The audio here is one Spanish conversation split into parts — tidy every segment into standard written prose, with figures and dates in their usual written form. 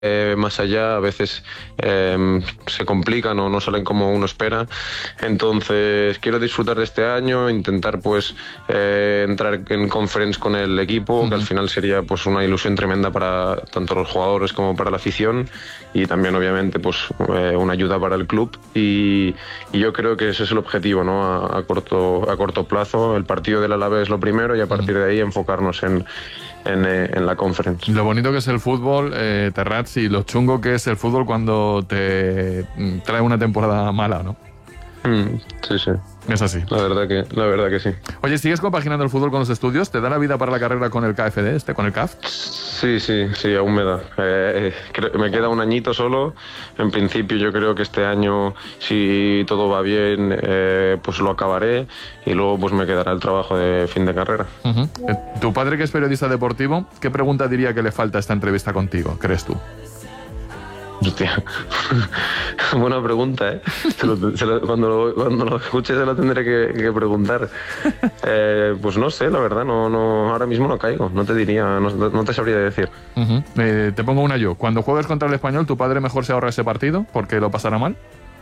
más allá, a veces se complican o no salen como uno espera. Entonces quiero disfrutar de este año, intentar pues entrar en conference con el equipo, que al final sería pues una ilusión tremenda para tanto los jugadores como para la afición, y también obviamente pues una ayuda para el club, y yo creo que ese es el objetivo, ¿no? A corto plazo. El partido del Alavés es lo primero, y a partir de ahí enfocarnos en la conference. Lo bonito que es el fútbol, Terrats, y lo chungo que es el fútbol cuando te trae una temporada mala, ¿no? Sí, sí. Es así. La verdad que sí. Oye, ¿sigues compaginando el fútbol con los estudios? ¿Te da la vida para la carrera con el KFD, con el CAF? Sí, aún me da. Me queda un añito solo. En principio yo creo que este año, si todo va bien, pues lo acabaré, y luego pues me quedará el trabajo de fin de carrera. Tu padre, que es periodista deportivo, ¿qué pregunta diría que le falta a esta entrevista contigo, crees tú? Hostia, buena pregunta, ¿eh? Cuando lo escuche se lo tendré que preguntar. Pues no sé, la verdad, no, ahora mismo no caigo, no te diría, no te sabría decir. Te pongo una yo. Cuando juegues contra el Español, ¿tu padre mejor se ahorra ese partido porque lo pasará mal?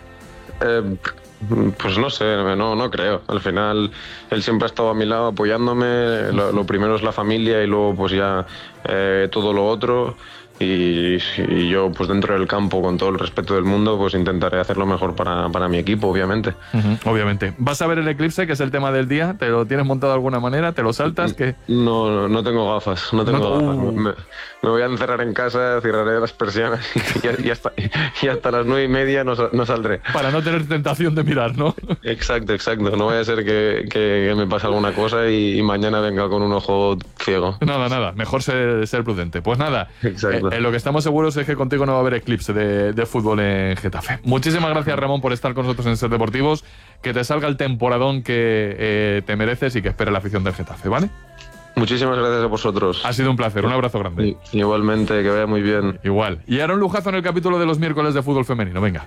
Pues no sé, no creo. Al final él siempre ha estado a mi lado apoyándome. Lo primero es la familia, y luego pues ya todo lo otro. Y yo, pues dentro del campo, con todo el respeto del mundo, pues intentaré hacer lo mejor para mi equipo, obviamente. Obviamente. ¿Vas a ver el eclipse, que es el tema del día? ¿Te lo tienes montado de alguna manera? ¿Te lo saltas? ¿Qué? No tengo gafas, gafas. Me voy a encerrar en casa, cerraré las persianas y hasta las 9:30 no saldré. Para no tener tentación de mirar, ¿no? Exacto. No vaya a ser que me pase alguna cosa y mañana venga con un ojo ciego. Nada. Mejor ser prudente. Pues nada. Exacto. Lo que estamos seguros es que contigo no va a haber eclipse de fútbol en Getafe. Muchísimas gracias, Ramón, por estar con nosotros en Ser Deportivos. Que te salga el temporadón que te mereces y que espere la afición del Getafe, ¿vale? Muchísimas gracias a vosotros. Ha sido un placer, un abrazo grande. Igualmente, que vaya muy bien. Igual. Y ahora un lujazo en el capítulo de los miércoles de fútbol femenino, venga.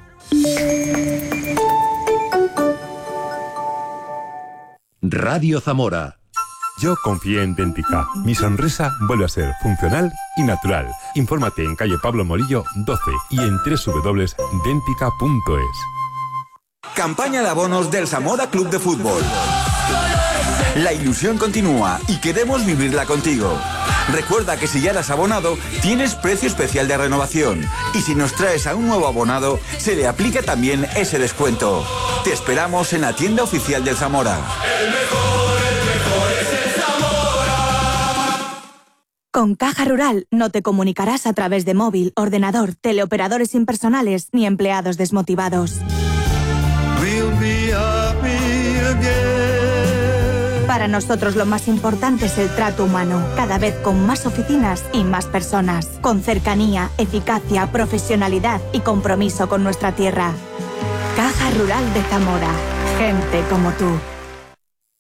Radio Zamora. Yo confié en Dentica. Mi sonrisa vuelve a ser funcional y natural. Infórmate en calle Pablo Morillo 12 y en www.dentica.es. Campaña de abonos del Zamora Club de Fútbol. La ilusión continúa y queremos vivirla contigo. Recuerda que si ya eres abonado, tienes precio especial de renovación. Y si nos traes a un nuevo abonado, se le aplica también ese descuento. Te esperamos en la tienda oficial del Zamora. El mejor es el Zamora. Con Caja Rural no te comunicarás a través de móvil, ordenador, teleoperadores impersonales ni empleados desmotivados. Para nosotros lo más importante es el trato humano, cada vez con más oficinas y más personas, con cercanía, eficacia, profesionalidad y compromiso con nuestra tierra. Caja Rural de Zamora, gente como tú.